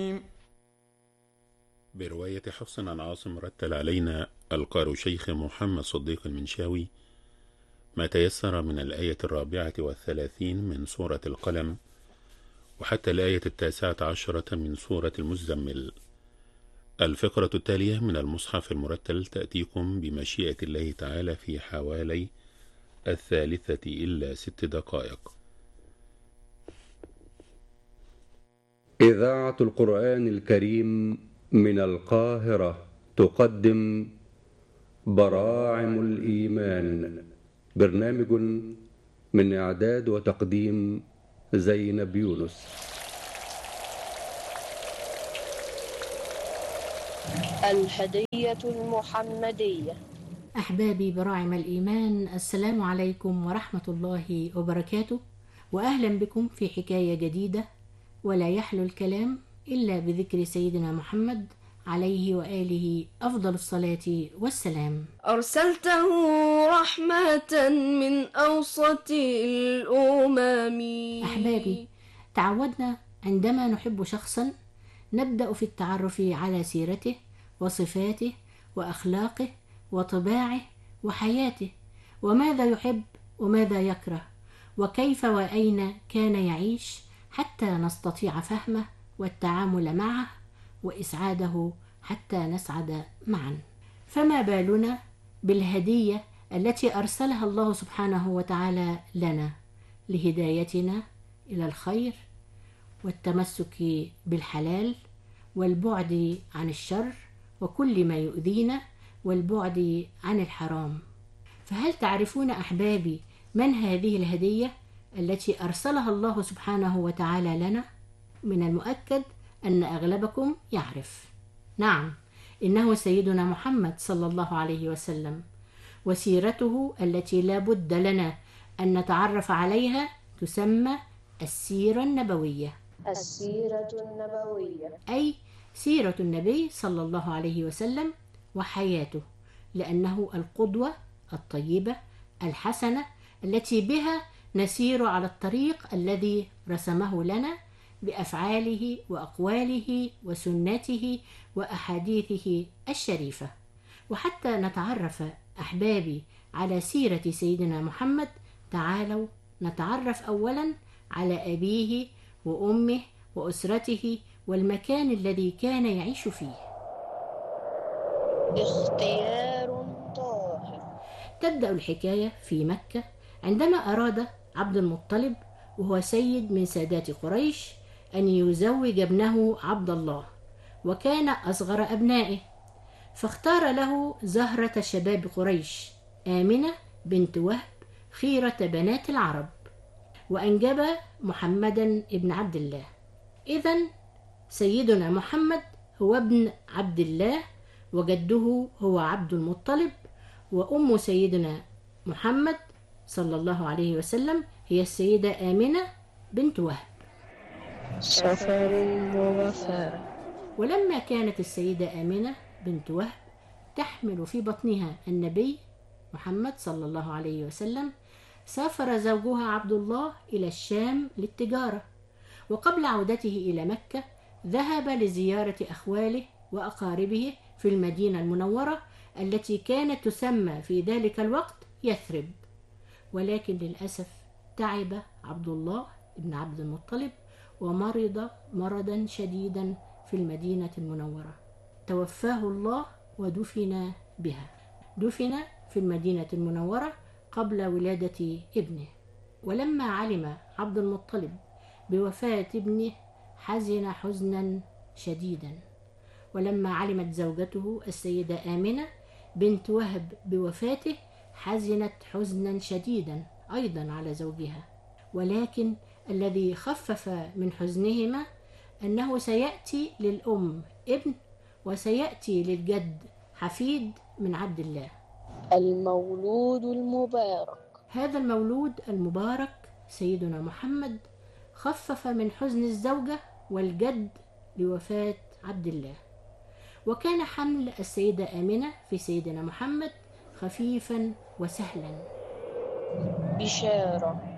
برواية حفص عن عاصم رتل علينا القارئ شيخ محمد صديق المنشاوي ما تيسر من الآية 34 من سورة القلم وحتى الآية 19 من سورة المزمل. الفقرة التالية من المصحف المرتل تأتيكم بمشيئة الله تعالى في حوالي 3:06. إذاعة القرآن الكريم من القاهرة تقدم براعم الإيمان، برنامج من إعداد وتقديم زينب يونس. الهدية المحمدية. أحبابي براعم الإيمان، السلام عليكم ورحمة الله وبركاته، وأهلا بكم في حكاية جديدة. ولا يحلو الكلام إلا بذكر سيدنا محمد عليه وآله أفضل الصلاة والسلام. أرسلته رحمة من أوسط الأمم. أحبابي، تعودنا عندما نحب شخصا نبدأ في التعرف على سيرته وصفاته وأخلاقه وطباعه وحياته، وماذا يحب وماذا يكره، وكيف وأين كان يعيش، حتى نستطيع فهمه والتعامل معه وإسعاده حتى نسعد معا. فما بالنا بالهدية التي أرسلها الله سبحانه وتعالى لنا لهدايتنا إلى الخير والتمسك بالحلال والبعد عن الشر وكل ما يؤذينا والبعد عن الحرام. فهل تعرفون أحبابي من هذه الهدية التي أرسلها الله سبحانه وتعالى لنا؟ من المؤكد أن أغلبكم يعرف. نعم، إنه سيدنا محمد صلى الله عليه وسلم، وسيرته التي لا بد لنا أن نتعرف عليها تسمى السيرة النبوية. السيرة النبوية أي سيرة النبي صلى الله عليه وسلم وحياته، لأنه القدوة الطيبة الحسنة التي بها نسير على الطريق الذي رسمه لنا بأفعاله وأقواله وسنته وأحاديثه الشريفة. وحتى نتعرف أحبابي على سيرة سيدنا محمد، تعالوا نتعرف أولا على أبيه وأمه وأسرته والمكان الذي كان يعيش فيه. اختيار طاهر. تبدأ الحكاية في مكة عندما أراد عبد المطلب، وهو سيد من سادات قريش، أن يزوج ابنه عبد الله، وكان أصغر أبنائه، فاختار له زهرة شباب قريش آمنة بنت وهب خيرة بنات العرب، وأنجب محمدا ابن عبد الله. إذن سيدنا محمد هو ابن عبد الله، وجده هو عبد المطلب، وأم سيدنا محمد صلى الله عليه وسلم هي السيدة آمنة بنت وهب. سفر ووفاة. ولما كانت السيدة آمنة بنت وهب تحمل في بطنها النبي محمد صلى الله عليه وسلم، سافر زوجها عبد الله إلى الشام للتجارة، وقبل عودته إلى مكة ذهب لزيارة أخواله وأقاربه في المدينة المنورة التي كانت تسمى في ذلك الوقت يثرب. ولكن للأسف تعب عبد الله بن عبد المطلب ومرض مرضا شديدا في المدينة المنورة، توفاه الله ودفن بها. دفن في المدينة المنورة قبل ولادة ابنه. ولما علم عبد المطلب بوفاة ابنه حزن حزنا شديدا، ولما علمت زوجته السيدة آمنة بنت وهب بوفاته حزنت حزنا شديدا أيضا على زوجها. ولكن الذي خفف من حزنهما أنه سيأتي للأم ابن، وسيأتي للجد حفيد من عبد الله. المولود المبارك. هذا المولود المبارك سيدنا محمد خفف من حزن الزوجة والجد لوفاة عبد الله، وكان حمل السيدة آمنة في سيدنا محمد خفيفا وسهلا. بشارة.